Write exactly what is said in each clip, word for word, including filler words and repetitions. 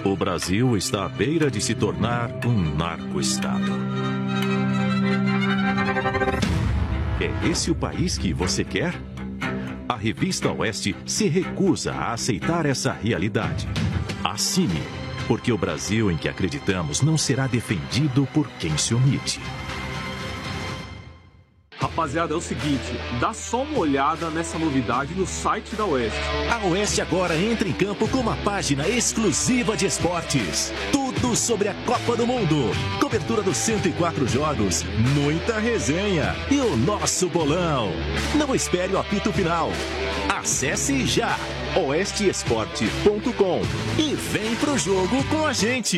O Brasil está à beira de se tornar um narco-estado. É esse o país que você quer? A revista Oeste se recusa a aceitar essa realidade. Assine, porque o Brasil em que acreditamos não será defendido por quem se omite. Rapaziada, é o seguinte, dá só uma olhada nessa novidade no site da Oeste. A Oeste agora entra em campo com uma página exclusiva de esportes. Tudo sobre a Copa do Mundo. Cobertura dos cento e quatro jogos, muita resenha e o nosso bolão. Não espere o apito final. Acesse já oeste esporte ponto com e vem pro jogo com a gente.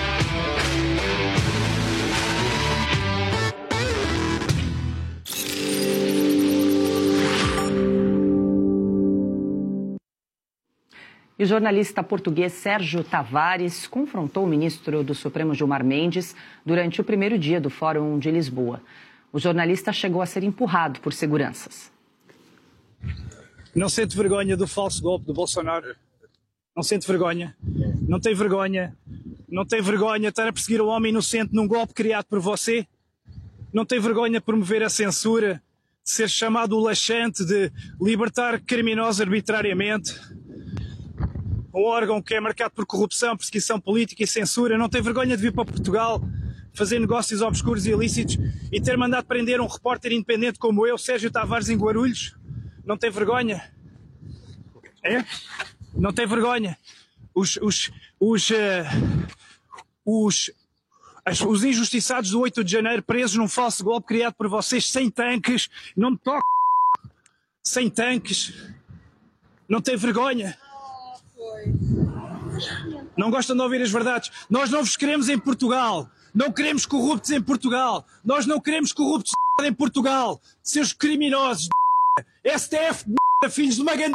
E o jornalista português Sérgio Tavares confrontou o ministro do Supremo Gilmar Mendes durante o primeiro dia do Fórum de Lisboa. O jornalista chegou a ser empurrado por seguranças. Não sente vergonha do falso golpe do Bolsonaro? Não sente vergonha? Não tem vergonha? Não tem vergonha de estar a perseguir um homem inocente num golpe criado por você? Não tem vergonha de promover a censura? De ser chamado o laxante, de libertar criminosos arbitrariamente? Um órgão que é marcado por corrupção, perseguição política e censura, não tem vergonha de vir para Portugal fazer negócios obscuros e ilícitos e ter mandado prender um repórter independente como eu, Sérgio Tavares, em Guarulhos? Não tem vergonha? É? Não tem vergonha? Os, os, os, uh, os, as, os injustiçados do oito de janeiro presos num falso golpe criado por vocês, sem tanques, não me toque, sem tanques, não tem vergonha? Não gostam de ouvir as verdades? Nós não vos queremos em Portugal. Não queremos corruptos em Portugal. Nós não queremos corruptos em Portugal. Seus criminosos de S T F de filhos de uma grande.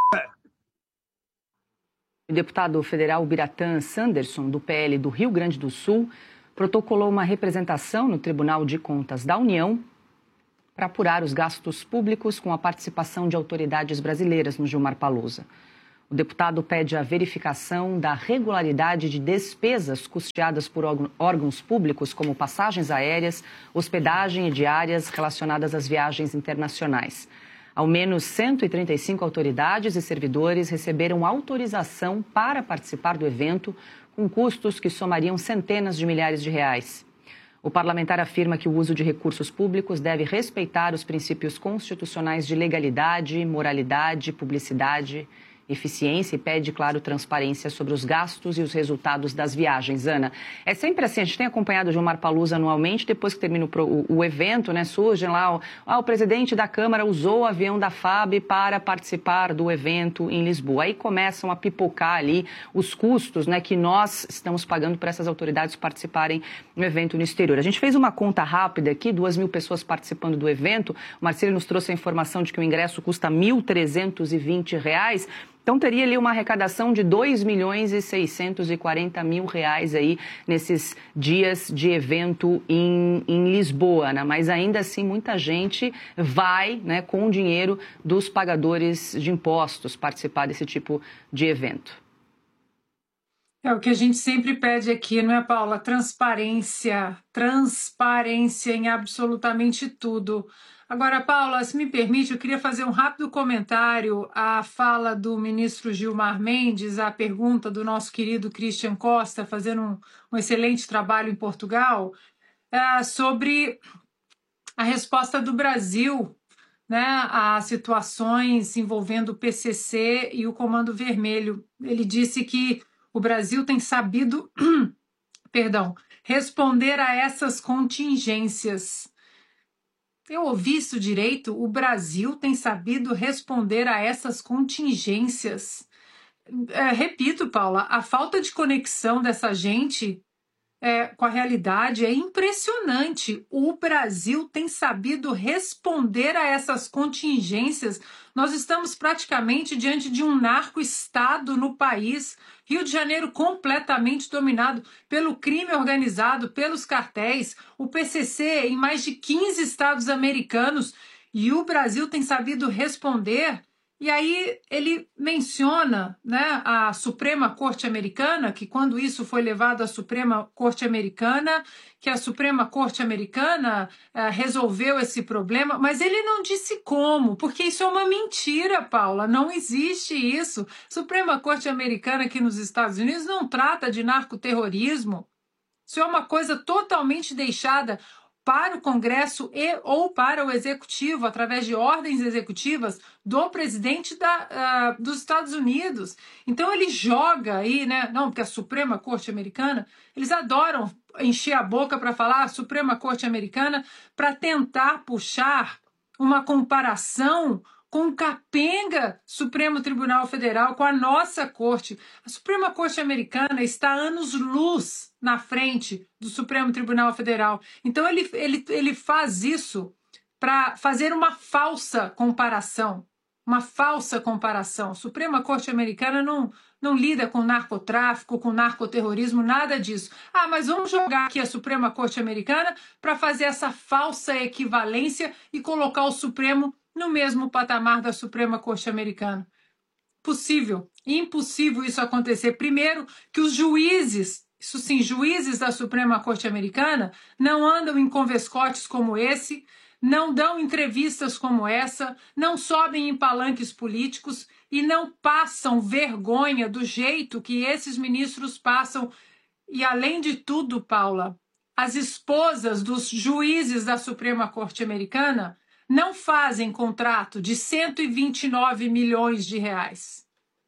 O deputado federal Biratã Sanderson, do P L do Rio Grande do Sul, protocolou uma representação no Tribunal de Contas da União para apurar os gastos públicos com a participação de autoridades brasileiras no Gilmar Palusa. O deputado pede a verificação da regularidade de despesas custeadas por órgãos públicos, como passagens aéreas, hospedagem e diárias relacionadas às viagens internacionais. Ao menos cento e trinta e cinco autoridades e servidores receberam autorização para participar do evento, com custos que somariam centenas de milhares de reais. O parlamentar afirma que o uso de recursos públicos deve respeitar os princípios constitucionais de legalidade, moralidade, publicidade, eficiência e pede, claro, transparência sobre os gastos e os resultados das viagens. Ana, é sempre assim, a gente tem acompanhado o Gilmar Palusa anualmente, depois que termina o, o, o evento, né, surgem lá, o, ah, o presidente da Câmara usou o avião da F A B para participar do evento em Lisboa. Aí começam a pipocar ali os custos, né, que nós estamos pagando para essas autoridades participarem no evento no exterior. A gente fez uma conta rápida aqui, duas mil pessoas participando do evento, o Marcelo nos trouxe a informação de que o ingresso custa mil trezentos e vinte reais. Então, teria ali uma arrecadação de dois milhões e seiscentos e quarenta mil reais aí nesses dias de evento em, em Lisboa, né? Mas ainda assim muita gente vai, né, com o dinheiro dos pagadores de impostos participar desse tipo de evento. É o que a gente sempre pede aqui, não é, Paula? Transparência, transparência em absolutamente tudo. Agora, Paula, se me permite, eu queria fazer um rápido comentário à fala do ministro Gilmar Mendes, à pergunta do nosso querido Christian Costa, fazendo um, um excelente trabalho em Portugal, é, sobre a resposta do Brasil, né, a situações envolvendo o P C C e o Comando Vermelho. Ele disse que o Brasil tem sabido, perdão, responder a essas contingências. Eu ouvi isso direito? O Brasil tem sabido responder a essas contingências. É, repito, Paula, a falta de conexão dessa gente é, com a realidade é impressionante. O Brasil tem sabido responder a essas contingências. Nós estamos praticamente diante de um narco-estado no país. Rio de Janeiro completamente dominado pelo crime organizado, pelos cartéis, o P C C em mais de quinze estados americanos, e o Brasil tem sabido responder. E aí ele menciona, né, a Suprema Corte Americana, que quando isso foi levado à Suprema Corte Americana, que a Suprema Corte Americana eh, resolveu esse problema, mas ele não disse como, porque isso é uma mentira, Paula, não existe isso. Suprema Corte Americana aqui nos Estados Unidos não trata de narcoterrorismo. Isso é uma coisa totalmente deixada para o Congresso e ou para o Executivo, através de ordens executivas do presidente da, uh, dos Estados Unidos. Então ele joga aí, né? Não, porque a Suprema Corte Americana, eles adoram encher a boca para falar a Suprema Corte Americana para tentar puxar uma comparação com o capenga Supremo Tribunal Federal, com a nossa Corte. A Suprema Corte Americana está anos-luz na frente do Supremo Tribunal Federal. Então, ele, ele, ele faz isso para fazer uma falsa comparação. Uma falsa comparação. A Suprema Corte Americana não, não lida com narcotráfico, com narcoterrorismo, nada disso. Ah, mas vamos jogar aqui a Suprema Corte Americana para fazer essa falsa equivalência e colocar o Supremo no mesmo patamar da Suprema Corte Americana. Possível, impossível isso acontecer. Primeiro, que os juízes, isso sim, juízes da Suprema Corte Americana, não andam em convescotes como esse, não dão entrevistas como essa, não sobem em palanques políticos e não passam vergonha do jeito que esses ministros passam. E, além de tudo, Paula, as esposas dos juízes da Suprema Corte Americana não fazem contrato de cento e vinte e nove milhões de reais.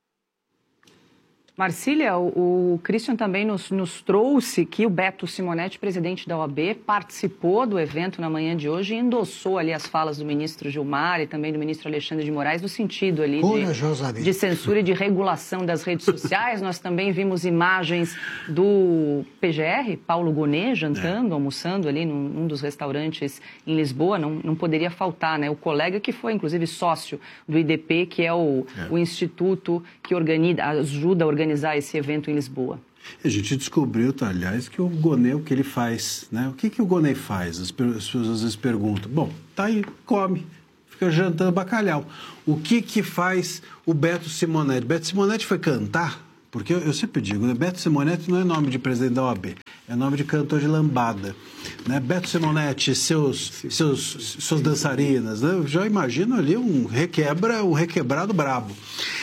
Marcília, o, o Christian também nos, nos trouxe que o Beto Simonetti, presidente da O A B, participou do evento na manhã de hoje e endossou ali as falas do ministro Gilmar e também do ministro Alexandre de Moraes no sentido ali de, de censura e de regulação das redes sociais. Nós também vimos imagens do P G R, Paulo Gonet, jantando, é. almoçando ali num, num dos restaurantes em Lisboa. Não, não poderia faltar, né? O colega que foi, inclusive, sócio do I D P, que é o, é. o instituto que organiza, ajuda a organizar organizar esse evento em Lisboa. A gente descobriu, tá, aliás, que o Gonet, o que ele faz, né? O que, que o Gonet faz? As pessoas às vezes perguntam. Bom, tá aí, come, fica jantando bacalhau. O que que faz o Beto Simonetti? Beto Simonetti foi cantar? Porque eu, eu sempre digo, né? Beto Simonetti não é nome de presidente da O A B, é nome de cantor de lambada. Né? Beto Simonetti, seus, seus, suas dançarinas, né? Eu já imagino ali um requebra, um requebrado brabo.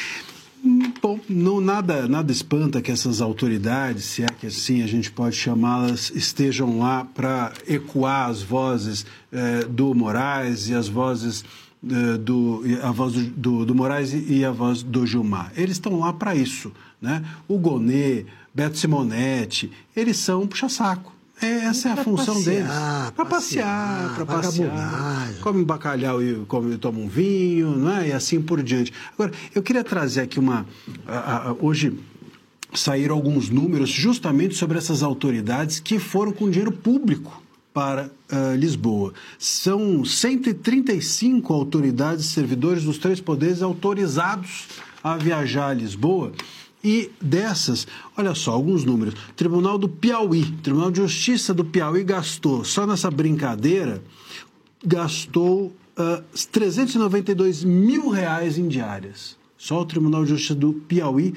Bom, não, nada, nada espanta que essas autoridades, se é que assim a gente pode chamá-las, estejam lá para ecoar as vozes eh, do Moraes e as vozes eh, do, a voz do, do, do Moraes e a voz do Gilmar. Eles estão lá para isso, né? O Gonet, Beto Simonetti, eles são puxa-saco. Essa é a função passear, deles. Para passear, para passear. Come um bacalhau e come, toma um vinho, não é? E assim por diante. Agora, eu queria trazer aqui uma... A, a, hoje saíram alguns números justamente sobre essas autoridades que foram com dinheiro público para uh, Lisboa. São cento e trinta e cinco autoridades, servidores dos três poderes autorizados a viajar a Lisboa. E dessas, olha só, alguns números. Tribunal do Piauí, Tribunal de Justiça do Piauí gastou, só nessa brincadeira, gastou uh, trezentos e noventa e dois mil reais em diárias. Só o Tribunal de Justiça do Piauí,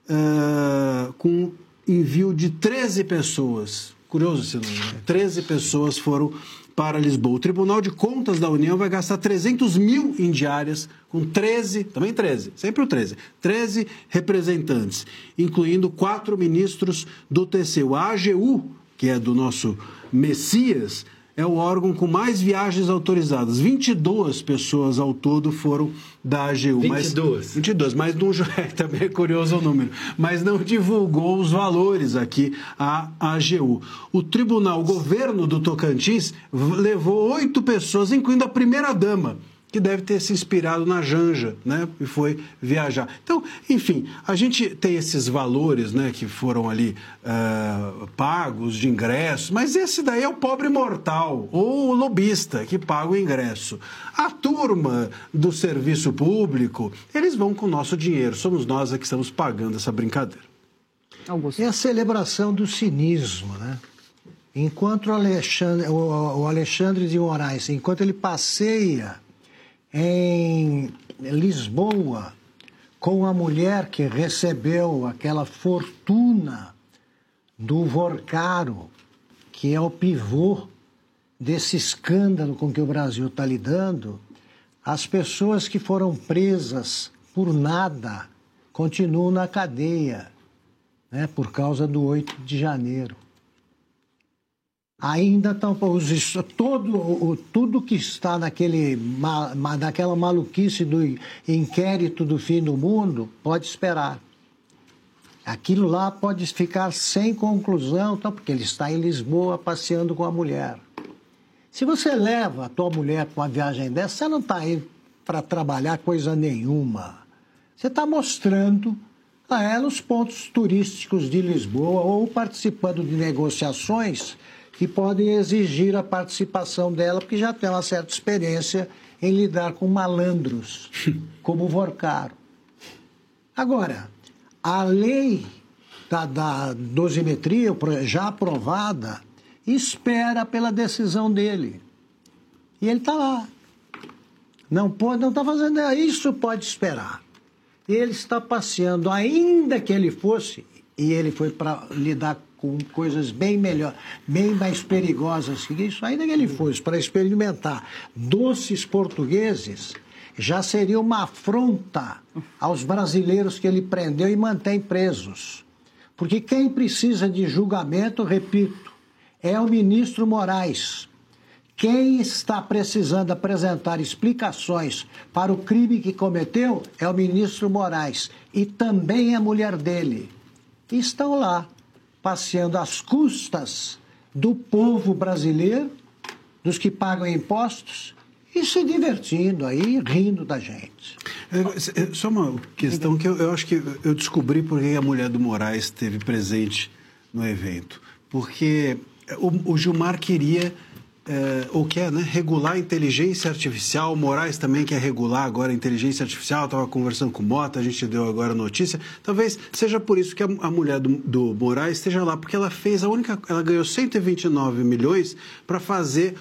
uh, com envio de treze pessoas. Curioso esse número, né? treze pessoas foram para Lisboa. O Tribunal de Contas da União vai gastar trezentos mil em diárias, com treze, também treze, sempre o treze, treze representantes, incluindo quatro ministros do T C U. A AGU, que é do nosso Messias, é o órgão com mais viagens autorizadas. vinte e duas pessoas ao todo foram da A G U. vinte e duas? Mas, vinte e duas, mas não, é, também é curioso o número. Mas não divulgou os valores aqui a A G U. O tribunal, o governo do Tocantins, levou oito pessoas, incluindo a primeira-dama, que deve ter se inspirado na Janja, né, e foi viajar. Então, enfim, a gente tem esses valores, né, que foram ali uh, pagos de ingresso, mas esse daí é o pobre mortal, ou o lobista que paga o ingresso. A turma do serviço público, eles vão com o nosso dinheiro, somos nós que estamos pagando essa brincadeira. Augusto. É a celebração do cinismo, né? Enquanto o Alexandre, o Alexandre de Moraes, enquanto ele passeia em Lisboa com a mulher que recebeu aquela fortuna do Vorcaro, que é o pivô desse escândalo com que o Brasil está lidando, as pessoas que foram presas por nada continuam na cadeia, né, por causa do oito de janeiro. Ainda estão... Todo, tudo que está naquele, naquela maluquice do inquérito do fim do mundo pode esperar. Aquilo lá pode ficar sem conclusão, então, porque ele está em Lisboa passeando com a mulher. Se você leva a tua mulher para uma viagem dessa, você não está aí para trabalhar coisa nenhuma. Você está mostrando a ela os pontos turísticos de Lisboa ou participando de negociações que podem exigir a participação dela, porque já tem uma certa experiência em lidar com malandros, como o Vorcaro. Agora, a lei da, da dosimetria, já aprovada, espera pela decisão dele. E ele está lá. Não pode, não está fazendo isso, pode esperar. Ele está passeando, ainda que ele fosse, e ele foi para lidar com coisas bem melhor, bem mais perigosas que isso, ainda que ele fosse para experimentar doces portugueses, já seria uma afronta aos brasileiros que ele prendeu e mantém presos. Porque quem precisa de julgamento, repito, é o ministro Moraes. Quem está precisando apresentar explicações para o crime que cometeu é o ministro Moraes e também a mulher dele. E estão lá, passeando às custas do povo brasileiro, dos que pagam impostos, e se divertindo aí, rindo da gente. É, só uma questão que eu, eu acho que eu descobri por que a mulher do Moraes esteve presente no evento. Porque o, o Gilmar queria, é, ou quer, né, regular a inteligência artificial. O Moraes também quer regular agora a inteligência artificial. Estava conversando com o Mota, a gente deu agora a notícia. Talvez seja por isso que a, a mulher do, do Moraes esteja lá, porque ela fez a única... Ela ganhou cento e vinte e nove milhões para fazer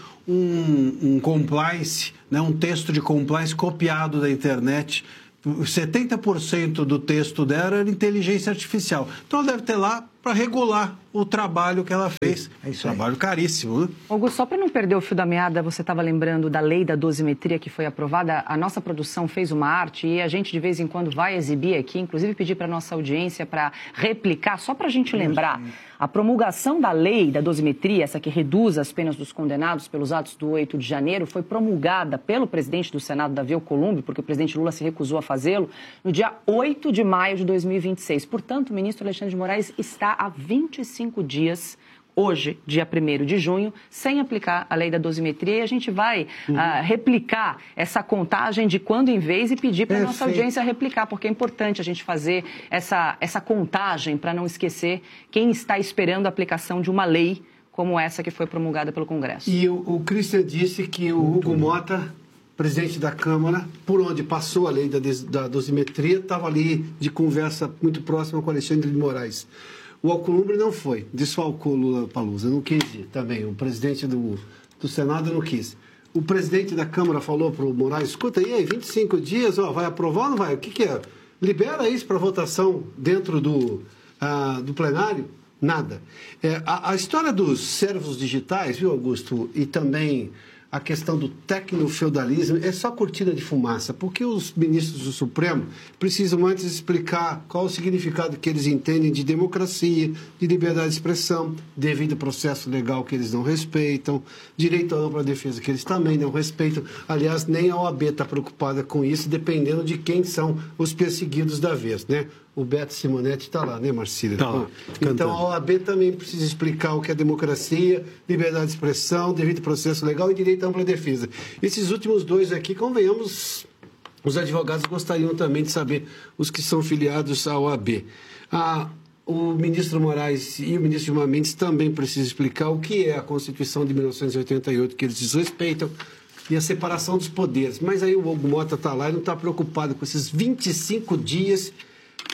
um, um compliance, né, um texto de compliance copiado da internet. setenta por cento do texto dela era inteligência artificial. Então ela deve ter lá para regular o trabalho que ela fez. É isso, trabalho aí. Caríssimo, né? Hugo, só para não perder o fio da meada, você estava lembrando da lei da dosimetria que foi aprovada. A nossa produção fez uma arte e a gente de vez em quando vai exibir aqui, inclusive pedir para a nossa audiência para replicar, só para a gente lembrar. A promulgação da lei da dosimetria, essa que reduz as penas dos condenados pelos atos do oito de janeiro, foi promulgada pelo presidente do Senado, Davi Alcolumbre, porque o presidente Lula se recusou a fazê-lo, no dia oito de maio de dois mil e vinte e seis. Portanto, o ministro Alexandre de Moraes está há vinte e cinco dias, hoje, dia primeiro de junho, sem aplicar a lei da dosimetria, e a gente vai uhum. uh, replicar essa contagem de quando em vez e pedir para a nossa audiência replicar, porque é importante a gente fazer essa, essa contagem para não esquecer quem está esperando a aplicação de uma lei como essa que foi promulgada pelo Congresso. E o, o Christian disse que o Hugo Mota, presidente da Câmara, por onde passou a lei da, da dosimetria, estava ali de conversa muito próxima com Alexandre de Moraes. O Alcolumbre não foi, desfalcou Lula Palusa, não quis ir também. O presidente do, do Senado não quis. O presidente da Câmara falou para o Moraes, escuta aí, vinte e cinco dias, ó, vai aprovar ou não vai? O que, que é? Libera isso para votação dentro do, ah, do plenário? Nada. É, a, a história dos servos digitais, viu, Augusto, e também a questão do tecnofeudalismo é só cortina de fumaça, porque os ministros do Supremo precisam antes explicar qual o significado que eles entendem de democracia, de liberdade de expressão, devido ao processo legal que eles não respeitam, direito à ampla defesa que eles também não respeitam. Aliás, nem a O A B está preocupada com isso, dependendo de quem são os perseguidos da vez, né? O Beto Simonetti está lá, né, Marcília? Tá lá, então, a O A B também precisa explicar o que é democracia, liberdade de expressão, devido ao processo legal e direito à ampla defesa. Esses últimos dois aqui, convenhamos, os advogados gostariam também de saber os que são filiados à O A B. Ah, o ministro Moraes e o ministro Gilmar Mendes também precisam explicar o que é a Constituição de mil novecentos e oitenta e oito, que eles desrespeitam, e a separação dos poderes. Mas aí o Hugo Mota está lá e não está preocupado com esses vinte e cinco dias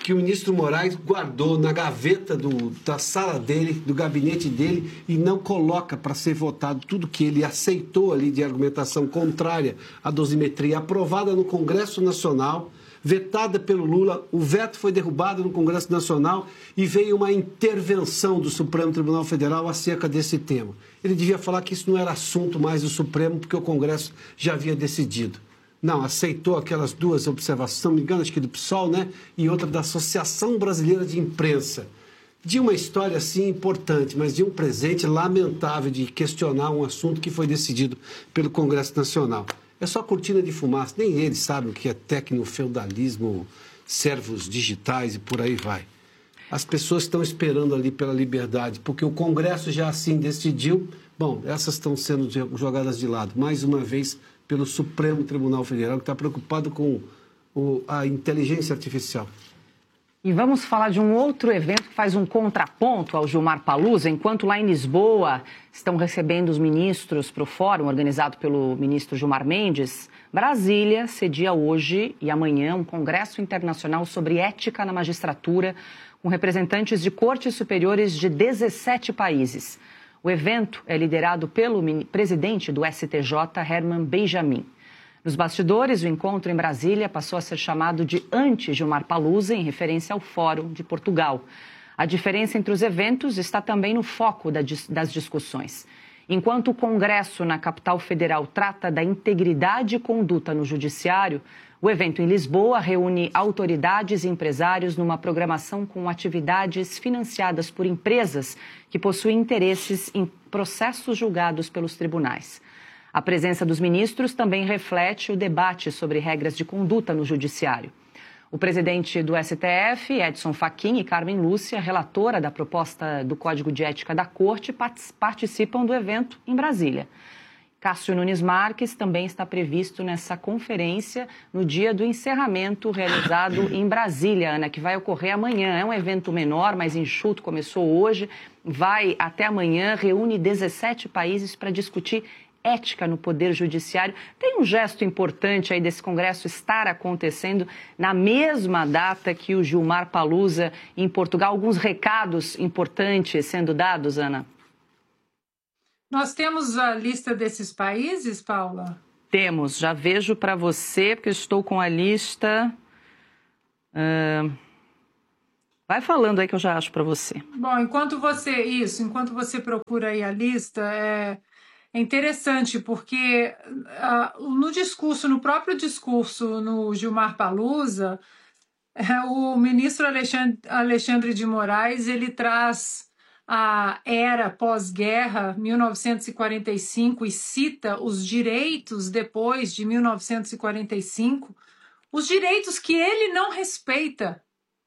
que o ministro Moraes guardou na gaveta do, da sala dele, do gabinete dele, e não coloca para ser votado tudo que ele aceitou ali de argumentação contrária à dosimetria, aprovada no Congresso Nacional, vetada pelo Lula, o veto foi derrubado no Congresso Nacional e veio uma intervenção do Supremo Tribunal Federal acerca desse tema. Ele devia falar que isso não era assunto mais do Supremo, porque o Congresso já havia decidido. Não, aceitou aquelas duas observações, se não me engano, acho que do P SOL, né? E outra da Associação Brasileira de Imprensa. De uma história, assim, importante, mas de um presente lamentável de questionar um assunto que foi decidido pelo Congresso Nacional. É só cortina de fumaça, nem eles sabem o que é tecnofeudalismo, servos digitais e por aí vai. As pessoas estão esperando ali pela liberdade, porque o Congresso já assim decidiu. Bom, essas estão sendo jogadas de lado, mais uma vez, pelo Supremo Tribunal Federal, que está preocupado com o, a inteligência artificial. E vamos falar de um outro evento que faz um contraponto ao Gilmar Palusa. Enquanto lá em Lisboa estão recebendo os ministros para o fórum organizado pelo ministro Gilmar Mendes, Brasília cedia hoje e amanhã um congresso internacional sobre ética na magistratura, com representantes de cortes superiores de dezessete países. O evento é liderado pelo presidente do S T J, Herman Benjamin. Nos bastidores, o encontro em Brasília passou a ser chamado de anti-Gilmar Palusa, em referência ao Fórum de Portugal. A diferença entre os eventos está também no foco das discussões. Enquanto o Congresso na capital federal trata da integridade e conduta no judiciário, o evento em Lisboa reúne autoridades e empresários numa programação com atividades financiadas por empresas que possuem interesses em processos julgados pelos tribunais. A presença dos ministros também reflete o debate sobre regras de conduta no judiciário. O presidente do S T F, Edson Fachin, e Carmen Lúcia, relatora da proposta do Código de Ética da Corte, participam do evento em Brasília. Cássio Nunes Marques também está previsto nessa conferência no dia do encerramento realizado em Brasília, Ana, que vai ocorrer amanhã. É um evento menor, mas enxuto, começou hoje, vai até amanhã, reúne dezessete países para discutir ética no Poder Judiciário. Tem um gesto importante aí desse Congresso estar acontecendo na mesma data que o Gilmar Palusa em Portugal. Alguns recados importantes sendo dados, Ana? Nós temos a lista desses países, Paula? Temos, já vejo para você, porque eu estou com a lista. Uh... Vai falando aí que eu já acho para você. Bom, enquanto você, isso, enquanto você procura aí a lista, é... É interessante porque uh, no discurso, no próprio discurso no Gilmar Palusa, uh, o ministro Alexandre, Alexandre de Moraes, ele traz a era pós-guerra, mil novecentos e quarenta e cinco, e cita os direitos depois de mil novecentos e quarenta e cinco, os direitos que ele não respeita.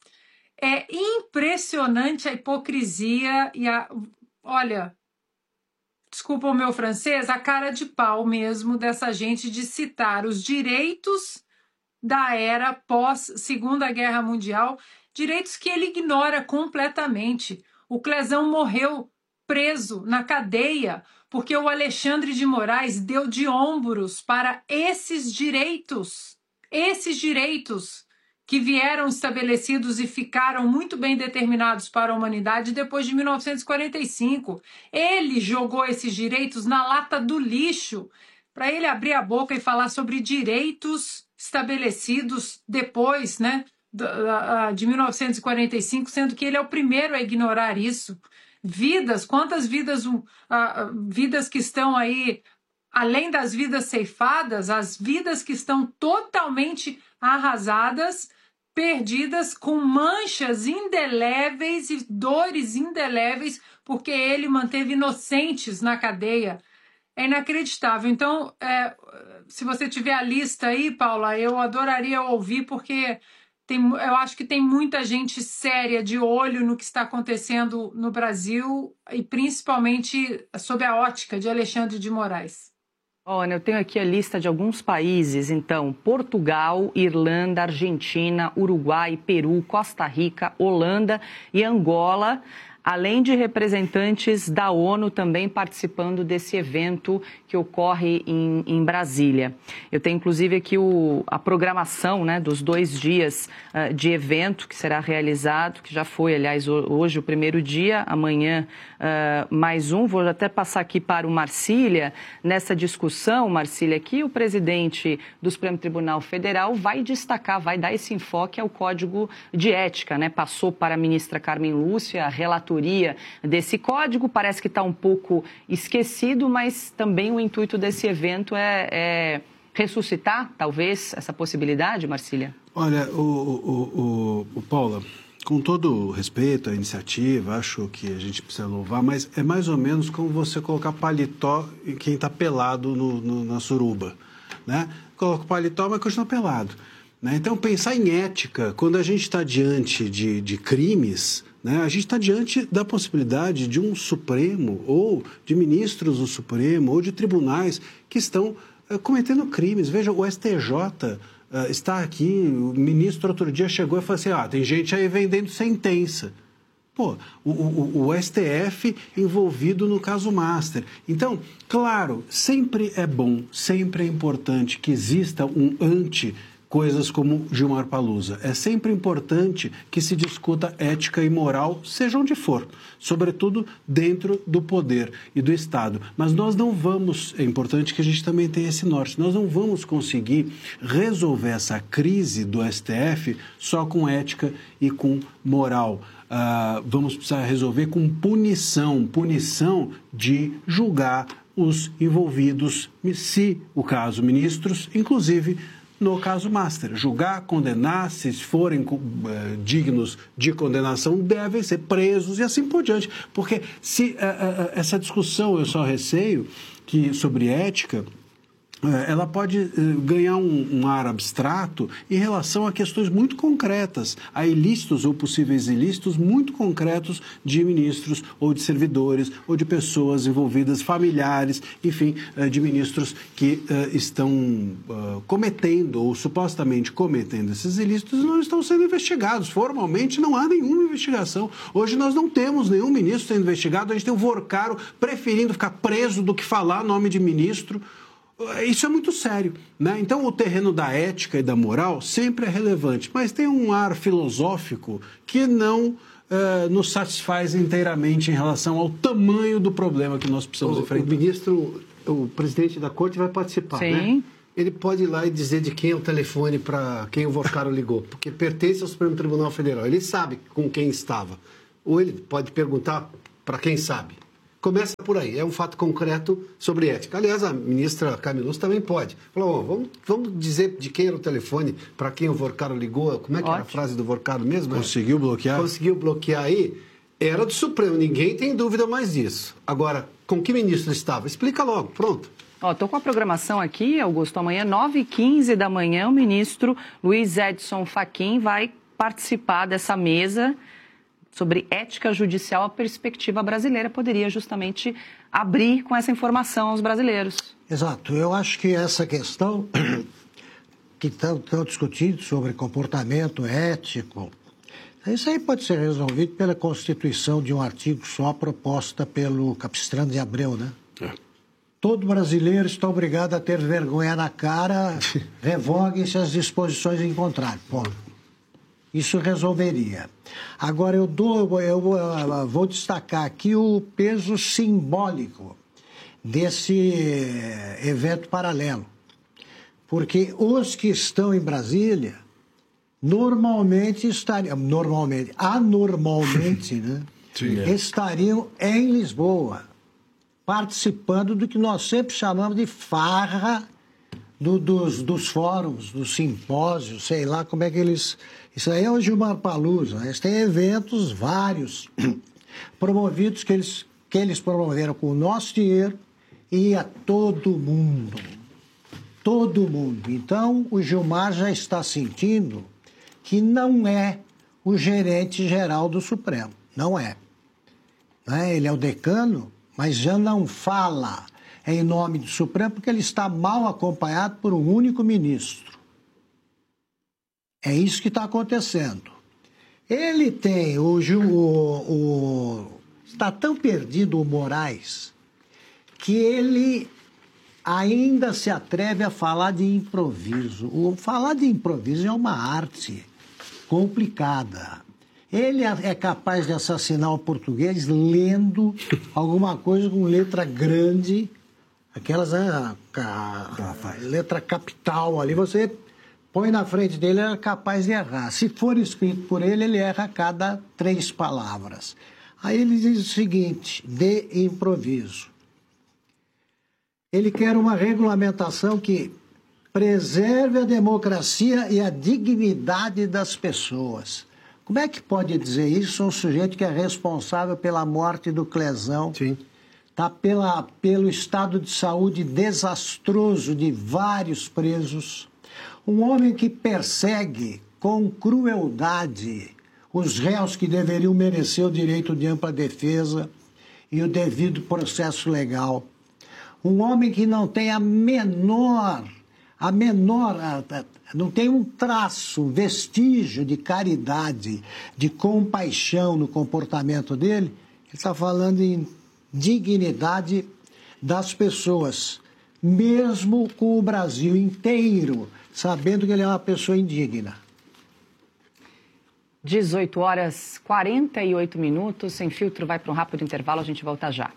É impressionante a hipocrisia e a... Olha... Desculpa o meu francês, a cara de pau mesmo dessa gente de citar os direitos da era pós-Segunda Guerra Mundial, direitos que ele ignora completamente. O Clesão morreu preso na cadeia porque o Alexandre de Moraes deu de ombros para esses direitos, esses direitos que vieram estabelecidos e ficaram muito bem determinados para a humanidade depois de mil novecentos e quarenta e cinco. Ele jogou esses direitos na lata do lixo para ele abrir a boca e falar sobre direitos estabelecidos depois, né, de mil novecentos e quarenta e cinco, sendo que ele é o primeiro a ignorar isso. Vidas, quantas vidas, uh, vidas que estão aí, além das vidas ceifadas, as vidas que estão totalmente arrasadas, perdidas, com manchas indeléveis e dores indeléveis, porque ele manteve inocentes na cadeia. É inacreditável. Então, é, se você tiver a lista aí, Paula, eu adoraria ouvir, porque tem, eu acho que tem muita gente séria de olho no que está acontecendo no Brasil, e principalmente sob a ótica de Alexandre de Moraes. Olha, eu tenho aqui a lista de alguns países, então, Portugal, Irlanda, Argentina, Uruguai, Peru, Costa Rica, Holanda e Angola além de representantes da ONU também participando desse evento que ocorre em, em Brasília. Eu tenho inclusive aqui o, a programação, né, dos dois dias uh, de evento que será realizado, que já foi, aliás, hoje o primeiro dia, amanhã uh, mais um. Vou até passar aqui para o Marcília. Nessa discussão, Marcília, aqui o presidente do Supremo Tribunal Federal vai destacar, vai dar esse enfoque ao Código de Ética, né? Passou para a ministra Carmen Lúcia a relatoria desse código, parece que está um pouco esquecido, mas também o intuito desse evento é, é ressuscitar, talvez, essa possibilidade, Marcília? Olha, o, o, o, o Paula, com todo o respeito à iniciativa, acho que a gente precisa louvar, mas é mais ou menos como você colocar paletó em quem está pelado no, no, na suruba, né? Coloca o paletó, mas continua pelado. Né? Então, pensar em ética, quando a gente está diante de, de crimes, né, a gente está diante da possibilidade de um Supremo, ou de ministros do Supremo, ou de tribunais que estão uh, cometendo crimes. Veja, o S T J uh, está aqui, o ministro outro dia chegou e falou assim, ah, tem gente aí vendendo sentença. Pô, o, o, o S T F envolvido no caso Master. Então, claro, sempre é bom, sempre é importante que exista um anti coisas como Gilmar Palusa. É sempre importante que se discuta ética e moral, seja onde for, sobretudo dentro do poder e do Estado. Mas nós não vamos, é importante que a gente também tenha esse norte, nós não vamos conseguir resolver essa crise do S T F só com ética e com moral. Uh, vamos precisar resolver com punição, punição de julgar os envolvidos, se o caso ministros, inclusive no caso Master. Julgar, condenar, se forem uh, dignos de condenação, devem ser presos e assim por diante. Porque se uh, uh, essa discussão, eu só receio que sobre ética, ela pode ganhar um, um ar abstrato em relação a questões muito concretas, a ilícitos ou possíveis ilícitos muito concretos de ministros ou de servidores ou de pessoas envolvidas, familiares, enfim, de ministros que uh, estão uh, cometendo ou supostamente cometendo esses ilícitos e não estão sendo investigados. Formalmente não há nenhuma investigação. Hoje nós não temos nenhum ministro sendo investigado, a gente tem o Vorcaro preferindo ficar preso do que falar nome de ministro. Isso é muito sério, né? Então, o terreno da ética e da moral sempre é relevante, mas tem um ar filosófico que não uh, nos satisfaz inteiramente em relação ao tamanho do problema que nós precisamos o, enfrentar. O ministro, o presidente da corte vai participar, Sim. né? Ele pode ir lá e dizer de quem é o telefone para quem o Vorcaro ligou, porque pertence ao Supremo Tribunal Federal. Ele sabe com quem estava. Ou ele pode perguntar para quem sabe. Começa por aí, é um fato concreto sobre ética. Aliás, a ministra Carmen Lúcia também pode. Falou, oh, vamos, vamos dizer de quem era o telefone, para quem o Vorcaro ligou. Como é que Ótimo. Era a frase do Vorcaro mesmo? Conseguiu bloquear? Conseguiu bloquear aí. Era do Supremo, ninguém tem dúvida mais disso. Agora, com que ministro estava? Explica logo, pronto. Ó, tô com a programação aqui, Augusto. Amanhã, nove e quinze da manhã, o ministro Luiz Edson Fachin vai participar dessa mesa sobre ética judicial. A perspectiva brasileira poderia justamente abrir com essa informação aos brasileiros. Exato. Eu acho que essa questão que estão discutindo sobre comportamento ético, isso aí pode ser resolvido pela constituição de um artigo só proposta pelo Capistrano de Abreu, né? É. Todo brasileiro está obrigado a ter vergonha na cara, revoguem-se as disposições em contrário. Ponto. Isso resolveria. Agora, eu, dou, eu vou destacar aqui o peso simbólico desse evento paralelo. Porque os que estão em Brasília, normalmente estariam, normalmente, anormalmente, né, Sim, é. estariam em Lisboa, participando do que nós sempre chamamos de farra do, dos, dos fóruns, dos simpósios, sei lá como é que eles... Isso aí é o Gilmar Palusa. Eles têm eventos vários, promovidos, que eles, que eles promoveram com o nosso dinheiro e a todo mundo. Todo mundo. Então, o Gilmar já está sentindo que não é o gerente geral do Supremo. Não é. Não é? Ele é o decano, mas já não fala em nome do Supremo porque ele está mal acompanhado por um único ministro. É isso que está acontecendo. Ele tem, o, o, o está tão perdido o Moraes que ele ainda se atreve a falar de improviso. O falar de improviso é uma arte complicada. Ele é capaz de assassinar o português lendo alguma coisa com letra grande, aquelas, a, a, a letra capital ali, você põe na frente dele, ele é capaz de errar. Se for escrito por ele, ele erra a cada três palavras. Aí ele diz o seguinte, de improviso. Ele quer uma regulamentação que preserve a democracia e a dignidade das pessoas. Como é que pode dizer isso um sujeito que é responsável pela morte do Clesão? Sim. Tá pela, pelo estado de saúde desastroso de vários presos. Um homem que persegue com crueldade os réus que deveriam merecer o direito de ampla defesa e o devido processo legal. Um homem que não tem a menor, a menor, não tem um traço, um vestígio de caridade, de compaixão no comportamento dele. Ele está falando em dignidade das pessoas, mesmo com o Brasil inteiro, sabendo que ele é uma pessoa indigna. dezoito horas e quarenta e oito minutos, Sem Filtro vai para um rápido intervalo, a gente volta já.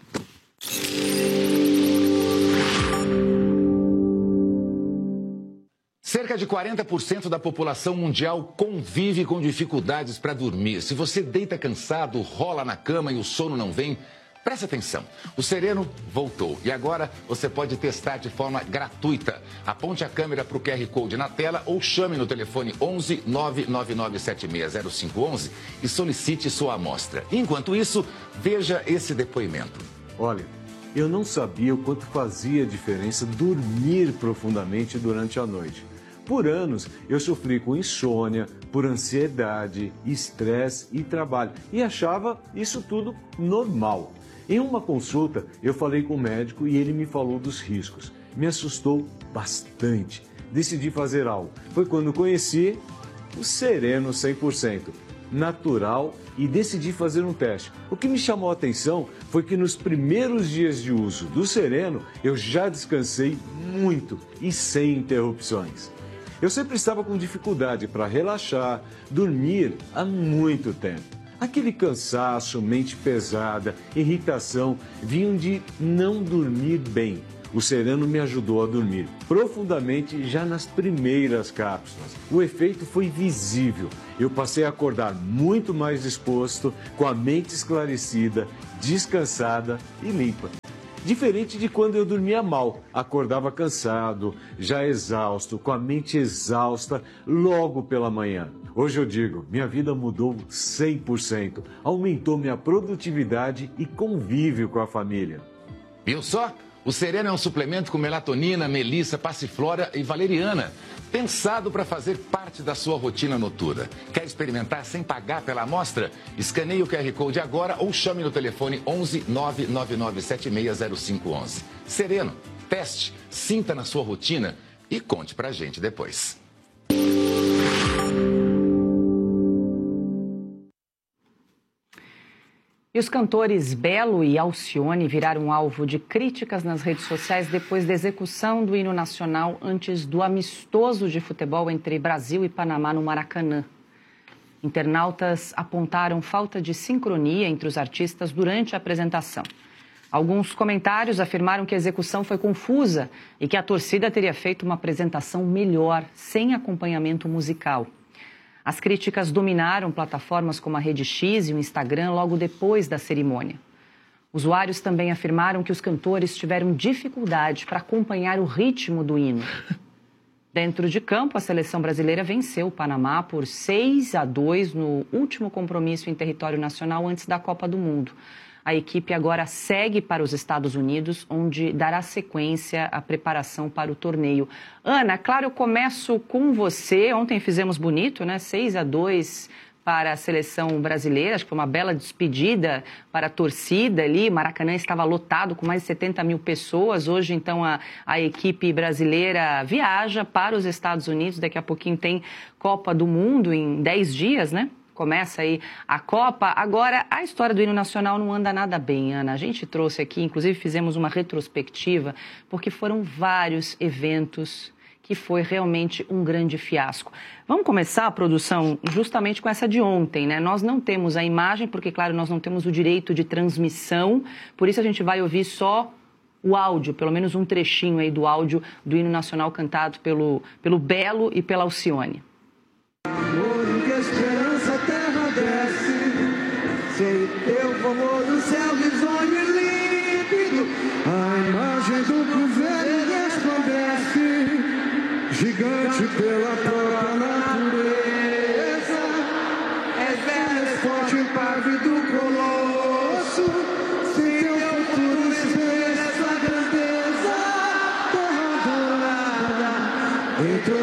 Cerca de quarenta por cento da população mundial convive com dificuldades para dormir. Se você deita cansado, rola na cama e o sono não vem, preste atenção. O Sereno voltou e agora você pode testar de forma gratuita. Aponte a câmera para o Q R Code na tela ou chame no telefone onze nove nove nove sete seis zero cinco um um e solicite sua amostra. Enquanto isso, veja esse depoimento. Olha, eu não sabia o quanto fazia diferença dormir profundamente durante a noite. Por anos, eu sofri com insônia, por ansiedade, estresse e trabalho. E achava isso tudo normal. Em uma consulta, eu falei com o médico e ele me falou dos riscos. Me assustou bastante. Decidi fazer algo. Foi quando conheci o Sereno cem por cento. Natural, e decidi fazer um teste. O que me chamou a atenção foi que nos primeiros dias de uso do Sereno, eu já descansei muito e sem interrupções. Eu sempre estava com dificuldade para relaxar, dormir há muito tempo. Aquele cansaço, mente pesada, irritação, vinham de não dormir bem. O Sereno me ajudou a dormir profundamente já nas primeiras cápsulas. O efeito foi visível. Eu passei a acordar muito mais disposto, com a mente esclarecida, descansada e limpa. Diferente de quando eu dormia mal, acordava cansado, já exausto, com a mente exausta logo pela manhã. Hoje eu digo, minha vida mudou cem por cento, aumentou minha produtividade e convívio com a família. Viu só? O Sereno é um suplemento com melatonina, melissa, passiflora e valeriana, pensado para fazer parte da sua rotina noturna. Quer experimentar sem pagar pela amostra? Escaneie o Q R Code agora ou chame no telefone onze nove nove nove sete seis zero cinco um um. Sereno, teste, sinta na sua rotina e conte pra gente depois. E os cantores Belo e Alcione viraram alvo de críticas nas redes sociais depois da execução do hino nacional antes do amistoso de futebol entre Brasil e Panamá no Maracanã. Internautas apontaram falta de sincronia entre os artistas durante a apresentação. Alguns comentários afirmaram que a execução foi confusa e que a torcida teria feito uma apresentação melhor, sem acompanhamento musical. As críticas dominaram plataformas como a Rede X e o Instagram logo depois da cerimônia. Usuários também afirmaram que os cantores tiveram dificuldade para acompanhar o ritmo do hino. Dentro de campo, a seleção brasileira venceu o Panamá por seis a dois no último compromisso em território nacional antes da Copa do Mundo. A equipe agora segue para os Estados Unidos, onde dará sequência à preparação para o torneio. Ana, claro, eu começo com você. Ontem fizemos bonito, né? seis a dois para a seleção brasileira. Acho que foi uma bela despedida para a torcida ali. Maracanã estava lotado com mais de setenta mil pessoas. Hoje, então, a, a equipe brasileira viaja para os Estados Unidos. Daqui a pouquinho tem Copa do Mundo em dez dias, né? começa aí a Copa. Agora, a história do hino nacional não anda nada bem, Ana. A gente trouxe aqui, inclusive fizemos uma retrospectiva, porque foram vários eventos que foi realmente um grande fiasco. Vamos começar a produção justamente com essa de ontem, né? Nós não temos a imagem, porque, claro, nós não temos o direito de transmissão, por isso a gente vai ouvir só o áudio, pelo menos um trechinho aí do áudio do hino nacional cantado pelo, pelo Belo e pela Alcione. Amor que a esperança terra desce, sem teu favor do céu risonho e límpido, a imagem do cruzeiro resplandece, gigante pela prova.